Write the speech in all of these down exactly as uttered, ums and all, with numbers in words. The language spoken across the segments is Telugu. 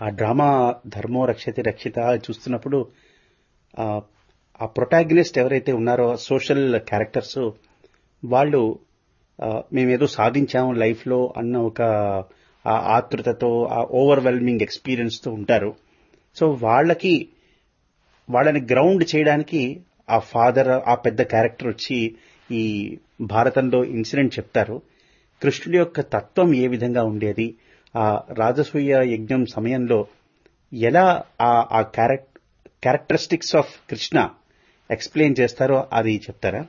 ఆ డ్రామా ధర్మో రక్షతి రక్షిత చూస్తున్నప్పుడు ఆ ఆ ప్రొటాగనిస్ట్ ఎవరైతే ఉన్నారో సోషల్ క్యారెక్టర్స్ వాళ్ళు ఆ, మేమేదో సాధించాము లైఫ్ లో అన్న ఒక ఆ ఆతృతతో ఆ ఓవర్వెల్మింగ్ ఎక్స్పీరియన్స్ తో ఉంటారు. సో వాళ్ళకి వాళ్ళని గ్రౌండ్ చేయడానికి ఆ ఫాదర్ ఆ పెద్ద క్యారెక్టర్ వచ్చి ఈ భారతంలో ఇన్సిడెంట్ చెప్తారు. కృష్ణుడి యొక్క తత్వం ఏ విధంగా ఉండేది, ఆ రాజసూయ యజ్ఞం సమయంలో ఎలా ఆ ఆ క్యారెక్టరిస్టిక్స్ ఆఫ్ కృష్ణ ఎక్స్ప్లెయిన్ చేస్తారో అది చెప్తారా?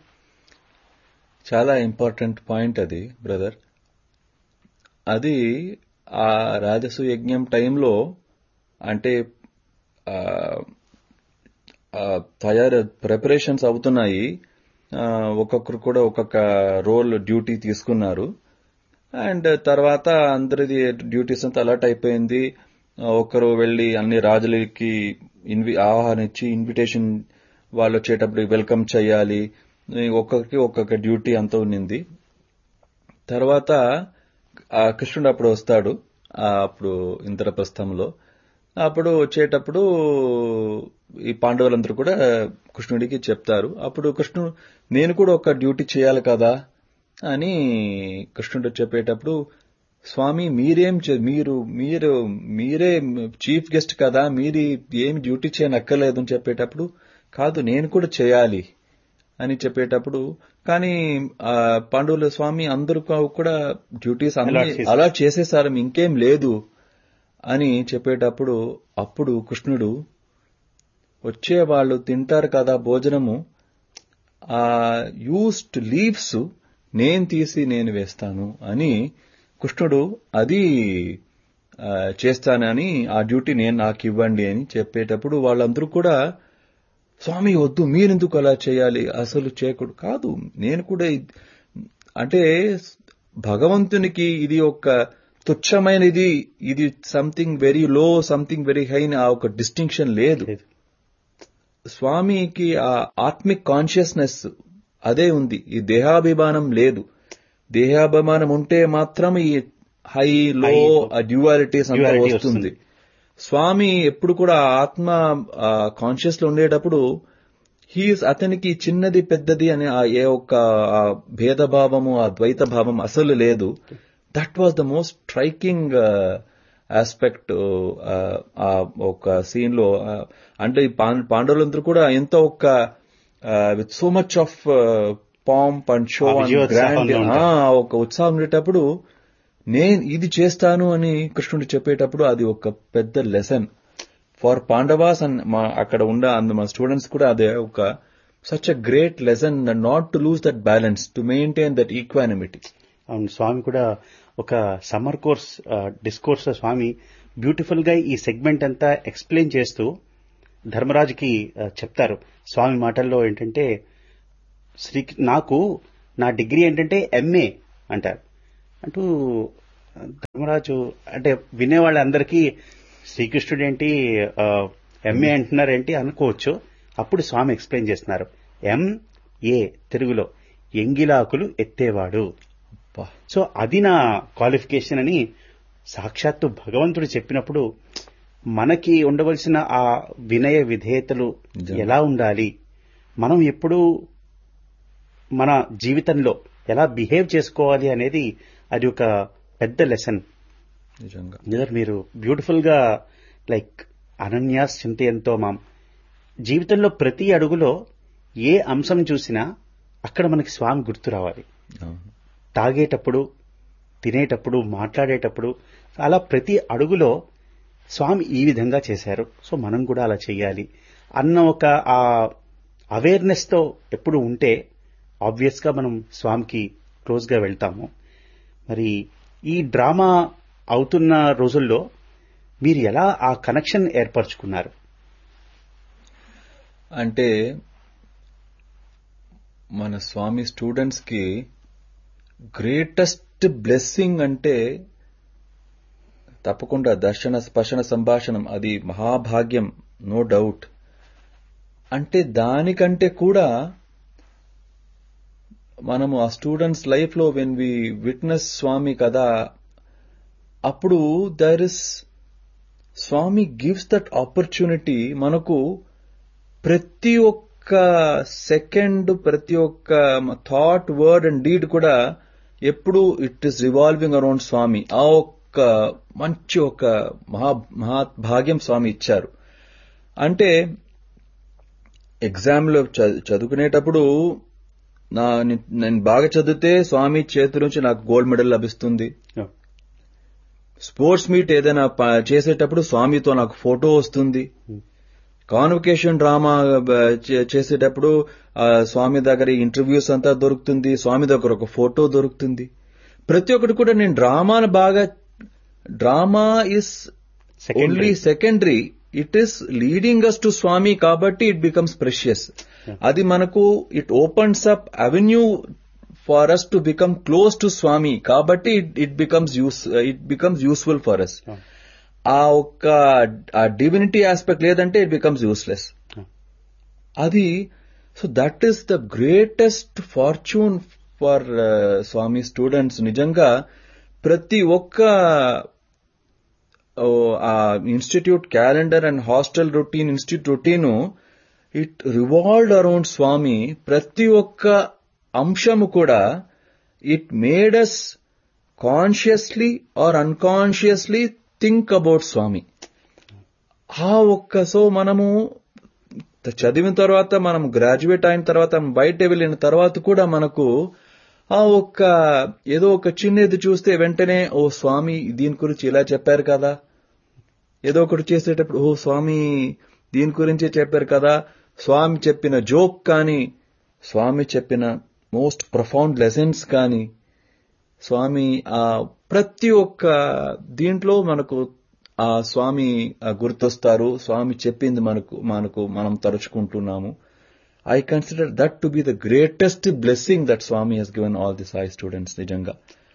చాలా ఇంపార్టెంట్ పాయింట్ అది బ్రదర్. అది ఆ రాజసు యజ్ఞం టైంలో అంటే ఆ, ఆ, తయారు ప్రిపరేషన్స్ అవుతున్నాయి. ఆ, ఒక్కొక్కరు కూడా ఒక్కొక్క రోల్ డ్యూటీ తీసుకున్నారు. అండ్ తర్వాత అందరిది డ్యూటీస్ అంతా అలర్ట్ అయిపోయింది. ఆ, ఒక్కరు వెళ్లి అన్ని రాజులకి ఇన్వి ఆహ్వానించి ఇన్విటేషన్ వాళ్ళు వచ్చేటప్పుడు వెల్కమ్ చేయాలి. ఒక్కొక్కరికి ఒక్కొక్క డ్యూటీ అంతా ఉన్నింది. తర్వాత ఆ కృష్ణుడు అప్పుడు వస్తాడు. ఆ, అప్పుడు ఇంద్రప్రస్థంలో అప్పుడు వచ్చేటప్పుడు ఈ పాండవులందరూ కూడా కృష్ణుడికి చెప్తారు. అప్పుడు కృష్ణుడు నేను కూడా ఒక డ్యూటీ చేయాలి కదా అని కృష్ణుడు చెప్పేటప్పుడు, స్వామి మీరేం చే- మీరు మీరు మీరే చీఫ్ గెస్ట్ కదా, మీరు ఏమి డ్యూటీ చేయనక్కర్లేదు అని చెప్పేటప్పుడు, కాదు నేను కూడా చేయాలి అని చెప్పేటప్పుడు, కానీ ఆ పాండవుల స్వామి అందరూ కూడా డ్యూటీస్ అన్ని Allot చేసేసారు. అలా చేసేసారు, ఇంకేం లేదు అని చెప్పేటప్పుడు, అప్పుడు కృష్ణుడు వచ్చే వాళ్ళు తింటారు కదా భోజనము, ఆ యూస్డ్ లీవ్స్ నేను తీసి నేను వేస్తాను అని కృష్ణుడు అది ఆ, చేస్తానని ఆ డ్యూటీ నేను నాకు ఇవ్వండి అని చెప్పేటప్పుడు వాళ్ళందరూ కూడా స్వామి వద్దు మీరెందుకు అలా చేయాలి, అసలు చేయకూడదు, కాదు నేను కూడా ఇద్- అంటే భగవంతునికి ఇది ఒక తుచ్చమైనది, ఇది something very low something very high ఆ ఒక డిస్టింక్షన్ లేదు. లేదు. స్వామికి ఆ ఆత్మిక్ కాన్షియస్నెస్ అదే ఉంది, ఈ దేహాభిమానం లేదు. దేహాభిమానం ఉంటే మాత్రం ఈ హై లో High, low. ఆ డ్యువాలిటీస్ అంతా Duality వస్తుంది. వస్తుంది. స్వామి ఎప్పుడు కూడా ఆత్మ కాన్షియస్ లో ఉండేటప్పుడు హీస్ అతనికి చిన్నది పెద్దది అని ఆ ఏ ఒక్క ఆ భేదభావము ఆ ద్వైత భావం అసలు లేదు. That was the most striking aspect ఆ ఒక సీన్ లో. ఆ, అంటే ఈ పాం- పాండవులందరూ కూడా ఎంతో ఒక with so much of pomp and show ఆ అండ్ విజయోత్సాహంలో గ్రాండ్ ఉంటారు. ఒక ఉత్సాహం ఉండేటప్పుడు నేను ఇది చేస్తాను అని కృష్ణుడు చెప్పేటప్పుడు అది ఒక పెద్ద లెసన్ ఫర్ పాండవాస్ అండ్ మా అక్కడ ఉన్న అంద మా స్టూడెంట్స్ కూడా అదే ఒక such a great lesson not to lose that balance, to maintain that equanimity. అవును, స్వామి కూడా ఒక సమ్మర్ కోర్స్ డిస్కోర్స్ లో స్వామి బ్యూటిఫుల్ గా ఈ సెగ్మెంట్ అంతా ఎక్స్ప్లెయిన్ చేస్తూ ధర్మరాజుకి ఆ, చెప్తారు. స్వామి మాటల్లో ఏంటంటే, శ్రీ నాకు నా డిగ్రీ ఏంటంటే ఎంఏ అంటారు. అంటూ ధర్మరాజు అంటే వినేవాళ్ళందరికీ శ్రీకృష్ణుడు ఏంటి ఎంఏ అంటున్నారేంటి అనుకోవచ్చు. అప్పుడు స్వామి ఎక్స్ప్లెయిన్ చేస్తున్నారు, ఎంఏ తెలుగులో ఎంగిలాకులు ఎత్తేవాడు. సో అది నా క్వాలిఫికేషన్ అని సాక్షాత్తు భగవంతుడు చెప్పినప్పుడు మనకి ఉండవలసిన ఆ వినయ విధేయతలు ఎలా ఉండాలి, మనం ఎప్పుడు మన జీవితంలో ఎలా బిహేవ్ చేసుకోవాలి అనేది అది ఒక పెద్ద లెసన్. నిజంగా నిజంగా మీరు బ్యూటిఫుల్ గా లైక్ అనన్యాస్ చింతయంతో మాం జీవితంలో ప్రతి అడుగులో ఏ అంశం చూసినా అక్కడ మనకి స్వామి గుర్తు రావాలి. అవును. తాగేటప్పుడు, తినేటప్పుడు, మాట్లాడేటప్పుడు అలా ప్రతి అడుగులో స్వామి ఈ విధంగా చేశారు, సో మనం కూడా అలా చేయాలి అన్న ఒక ఆ అవేర్నెస్ తో ఎప్పుడు ఉంటే ఆబ్వియస్ గా మనం స్వామికి క్లోజ్ గా వెళ్తాము. మరి ఈ డ్రామా అవుతున్న రోజుల్లో మీరు ఎలా ఆ కనెక్షన్ ఏర్పరచుకున్నారు? అంటే మన స్వామి స్టూడెంట్స్ కి గ్రేటెస్ట్ బ్లెస్సింగ్ అంటే తప్పకుండా దర్శన స్పర్శన సంభాషణం, అది మహాభాగ్యం, నో డౌట్. అంటే దానికంటే కూడా మనము ఆ స్టూడెంట్స్ లైఫ్ లో వెన్ వి విట్నెస్ స్వామి కదా, అప్పుడు there is Swamy gives that opportunity మనకు ప్రతి ఒక్క సెకండ్, ప్రతి ఒక్క థాట్, వర్డ్ అండ్ డీడ్ కూడా ఎప్పుడు ఇట్ ఈస్ రివాల్వింగ్ అరౌండ్ స్వామి. ఆ ఒక్క మంచి ఒక మహా మహా భాగ్యం స్వామి ఇచ్చారు. అంటే ఎగ్జామ్లో చదువుకునేటప్పుడు నా నేను బాగా చదివితే స్వామి చేతి నుంచి నాకు గోల్డ్ మెడల్ లభిస్తుంది. స్పోర్ట్స్ మీట్ ఏదైనా చేసేటప్పుడు స్వామితో నాకు ఫోటో వస్తుంది. కాన్వకేషన్ డ్రామా చేసేటప్పుడు స్వామి దగ్గర ఇంటర్వ్యూస్ అంతా దొరుకుతుంది, స్వామి దగ్గర ఒక ఫోటో దొరుకుతుంది. ప్రతి ఒక్కటి కూడా నేను డ్రామాను బాగా drama is only secondary, it is leading us to స్వామి, కాబట్టి ఇట్ బికమ్స్ ప్రెషియస్. అది మనకు it opens up avenue far us to become close to స్వామి, కాబట్టి it becomes use it becomes useful for us. ఆ ఒక్క ఆ డివినిటీ ఆస్పెక్ట్ లేదంటే ఇట్ బికమ్స్ యూస్లెస్. అది so that is the greatest fortune for Swamy students. నిజంగా ప్రతి ఒక్క ఆ institute calendar and hostel routine, institute routine it revolved around స్వామి. ప్రతి ఒక్క అంశము కూడా it made us consciously are unconsciously think about స్వామి. ఆ ఒక్క సో మనము చదివిన తర్వాత, మనం గ్రాడ్యుయేట్ అయిన తర్వాత, బయట వెళ్ళిన తర్వాత కూడా మనకు ఆ ఒక్క ఏదో ఒక చిన్నది చూస్తే వెంటనే ఓ స్వామి దీని గురించి ఇలా చెప్పారు కదా, ఏదో ఒకటి చేసేటప్పుడు ఓ స్వామి దీని గురించే చెప్పారు కదా, స్వామి చెప్పిన జోక్ కానీ, స్వామి చెప్పిన మోస్ట్ ప్రొఫౌండ్ లెసన్స్ కానీ, స్వామి ఆ ప్రతి ఒక్క దీంట్లో మనకు ఆ స్వామి గుర్తొస్తారు. స్వామి చెప్పింది మనకు మనకు మనం తరుచుకుంటున్నాము. I consider that to be the greatest blessing that Swamy Hess given all the Sai students నిజంగా.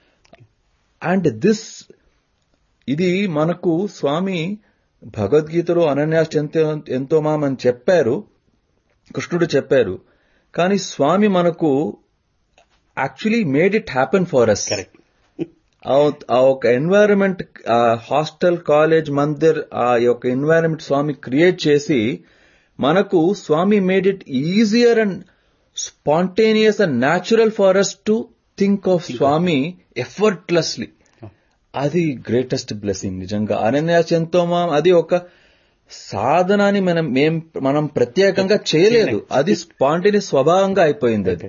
అండ్ దిస్ ఇది మనకు స్వామి భగవద్గీతలో అనన్యాస్ ఎంతో ఎంతో మామని చెప్పారు, కృష్ణుడు చెప్పారు. కానీ స్వామి మనకు actually made it happen for us. ఆ ఒక ఎన్వైరన్మెంట్, హాస్టల్, కాలేజ్, మందిర్, ఆ యొక్క ఎన్వైరన్మెంట్ స్వామి క్రియేట్ చేసి మనకు స్వామి made it easier and spontaneous and natural for us to think of Swamy effortlessly. అది గ్రేటెస్ట్ బ్లెస్సింగ్ నిజంగా. అనన్యాస్ ఎంతో మా అది ఒక సాధనాన్ని మనం మేం మనం ప్రత్యేకంగా చేయలేదు, అది స్పాంటేనియస్ స్వభావంగా అయిపోయింది. అది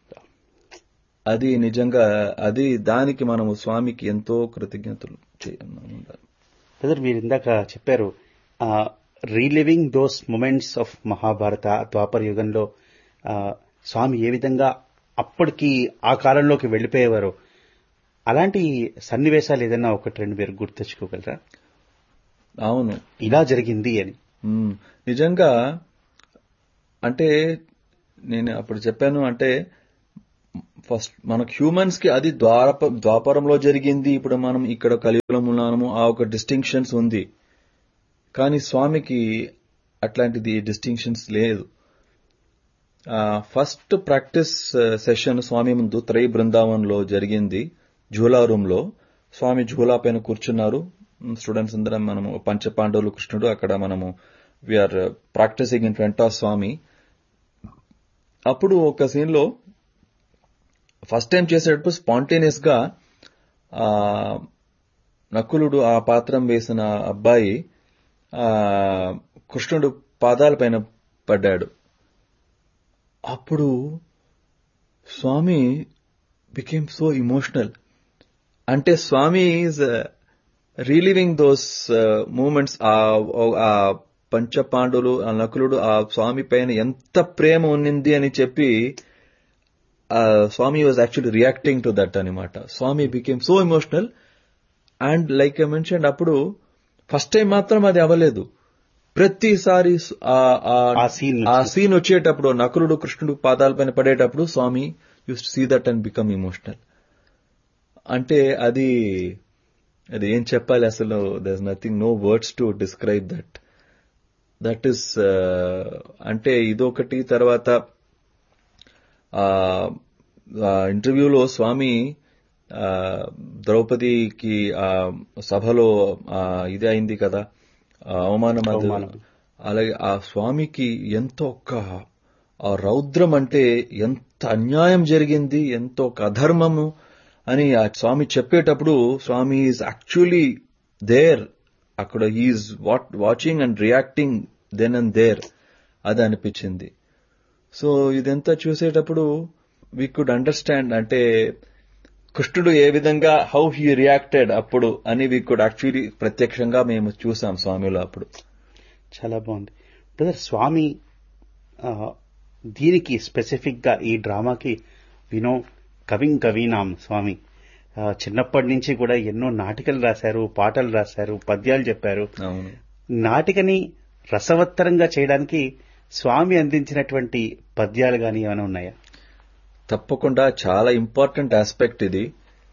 అది నిజంగా అది దానికి మనము స్వామికి ఎంతో కృతజ్ఞతలు చేయాలి. బ్రదర్, మీరు ఇందాక చెప్పారు reliving those moments of Mahabharata, ద్వాపర యుగంలో స్వామి ఏ విధంగా అప్పటికి ఆ కాలంలోకి వెళ్లిపోయేవారు. అలాంటి సన్నివేశాలు ఏదైనా ఒకటి రెండు మీరు గుర్తు తెచ్చుకోగలరా? అవును, ఇలా జరిగింది అని. నిజంగా అంటే నేను అప్పుడు చెప్పాను, అంటే ఫస్ట్ మనకు హ్యూమన్స్ కి అది ద్వారప ద్వాపరంలో జరిగింది, ఇప్పుడు మనం ఇక్కడ కలియుగంలో ఉన్నాము, ఆ ఒక డిస్టింక్షన్స్ ఉంది. కానీ స్వామికి అట్లాంటిది డిస్టింక్షన్స్ లేదు. ఫస్ట్ ప్రాక్టీస్ సెషన్ స్వామి ముందు త్రై బృందావన్ లో జరిగింది. ఝూలా రూమ్ లో స్వామి ఝూలా పైన కూర్చున్నారు. స్టూడెంట్స్ అందరం మనము పంచపాండవులు, కృష్ణుడు, అక్కడ మనము we are practising in front of స్వామి. అప్పుడు ఒక సీన్ లో ఫస్ట్ టైం చేసేటప్పుడు స్పాంటేనియస్ గా ఆ నకులుడు ఆ పాత్రం వేసిన అబ్బాయి ఆ కృష్ణుడు పాదాల పైన పడ్డాడు. అప్పుడు స్వామి బికేమ్ సో ఇమోషనల్. అంటే స్వామి ఈజ్ రీలివింగ్ దోస్ మూమెంట్స్. ఆ పంచపాండవులు, ఆ నకులుడు ఆ స్వామి పైన ఎంత ప్రేమ ఉన్నింది అని చెప్పి స్వామి was actually reacting to that అనమాట. స్వామి became so emotional. And like I mentioned, అప్పుడు ఫస్ట్ టైం మాత్రం అది అవ్వలేదు. ప్రతిసారి ఆ సీన్ వచ్చేటప్పుడు నకులుడు కృష్ణుడు పాదాలపైన పడేటప్పుడు స్వామి use to see that and become emotional. అంటే అది అది ఏం చెప్పాలి అసలు, there is nothing, no words to describe that. That is అంటే ఇదొకటి. తర్వాత ఇంటర్వ్యూలో స్వామి ద్రౌపదికి సభలో ఇది అయింది కదా, ఆ అవమానం అది అవమానం. అలాగే ఆ స్వామికి ఎంతో ఒక ఆ రౌద్రం అంటే ఎంత అన్యాయం జరిగింది, ఎంతో ఒక అధర్మము అని ఆ స్వామి చెప్పేటప్పుడు స్వామి ఈజ్ యాక్చువల్లీ దేర్, అక్కడ he's what watching and reacting then and there, అది అనిపించింది. సో ఇదంతా చూసేటప్పుడు వీ కుడ్ అండర్స్టాండ్, అంటే కృష్ణుడు ఏ విధంగా హౌ హీ రియాక్టెడ్ అప్పుడు అని వీ కుడ్ యాక్చువల్లీ ప్రత్యక్షంగా మేము చూసాం స్వామిలో అప్పుడు. చాలా బాగుంది బ్రదర్. స్వామి ఆ, దీనికి స్పెసిఫిక్ గా ఈ డ్రామాకి వినో కవిం కవీనాం స్వామి ఆ, చిన్నప్పటి నుంచి కూడా ఎన్నో నాటికలు రాశారు, పాటలు రాశారు, పద్యాలు చెప్పారు. అవును. నాటికని రసవత్తరంగా చేయడానికి స్వామి అందించినటువంటి పద్యాలు గాని ఏమైనా ఉన్నాయా? తప్పకుండా చాలా ఇంపార్టెంట్ ఆస్పెక్ట్ ఇది.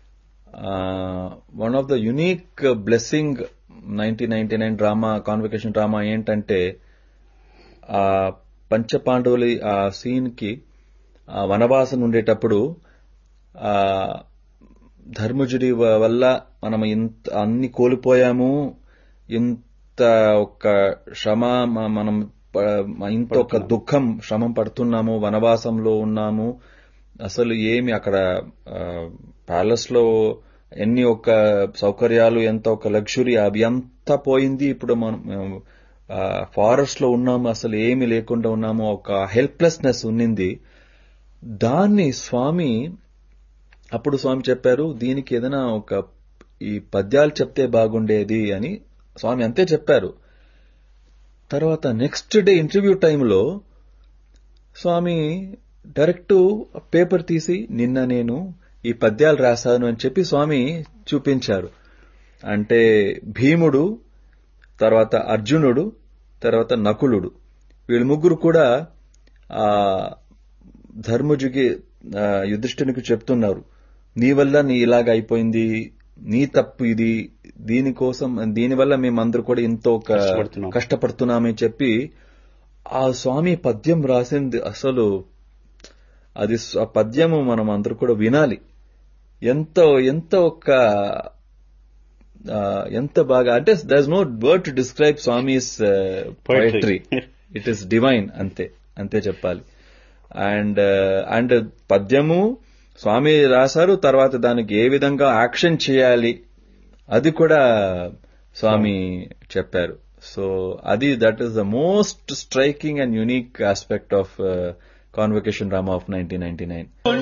One of the unique blessing nineteen ninety nine drama convocation drama ఏంటంటే ఆ పంచపాండవులు ఆ సీన్ కి ఆ వనవాసం ఉండేటప్పుడు ఆ ధర్మజుడి వల్ల మనం ఇంత అన్ని కోల్పోయాము, ఇంత ఒక శ్రమ మ- మనం ప- ఇంత ఒక దుఃఖం శ్రమ పడుతున్నాము, వనవాసంలో ఉన్నాము, అసలు ఏమి అక్కడ ప్యాలెస్ లో ఎన్ని ఒక సౌకర్యాలు, ఎంత ఒక లగ్జరీ, అవి అంతా పోయింది. ఇప్పుడు మనం ఫారెస్ట్ లో ఉన్నాము, అసలు ఏమి లేకుండా ఉన్నాము, ఒక హెల్ప్లెస్నెస్ ఉన్నింది. దాన్ని స్వామి అప్పుడు స్వామి చెప్పారు, దీనికి ఏదైనా ఒక ఈ పద్యాలు చెప్తే బాగుండేది అని స్వామి అంతే చెప్పారు. తర్వాత నెక్స్ట్ డే ఇంటర్వ్యూ టైంలో స్వామి డైరెక్ట్ పేపర్ తీసి నిన్న నేను ఈ పద్యాలు రాశాను అని చెప్పి స్వామి చూపించారు. అంటే భీముడు, తర్వాత అర్జునుడు, తర్వాత నకులుడు, వీళ్ళు ముగ్గురు కూడా ఆ ధర్మజుకి యుధిష్ఠిరునికి చెప్తున్నారు, నీ వల్ల నీ ఇలాగ అయిపోయింది, నీ తప్పు ఇది, దీనికోసం దీనివల్ల మేమందరూ కూడా ఎంతో ఒక కష్టపడుతున్నాం. కష్టపడుతున్నామని చెప్పి ఆ స్వామి పద్యం రాసింది. అసలు అది ఆ పద్యము మనం అందరూ కూడా వినాలి. ఎంతో ఎంతో ఒక ఆ, ఎంత బాగా, అంటే there is no word to describe Swami's poetry. It is divine, అంతే అంతే చెప్పాలి. అండ్ అండ్ పద్యము స్వామి రాశారు, తర్వాత దానికి ఏ విధంగా యాక్షన్ చేయాలి అది కూడా స్వామి చెప్పారు. సో అది that is the most striking and unique aspect of convocation drama of nineteen ninety nine.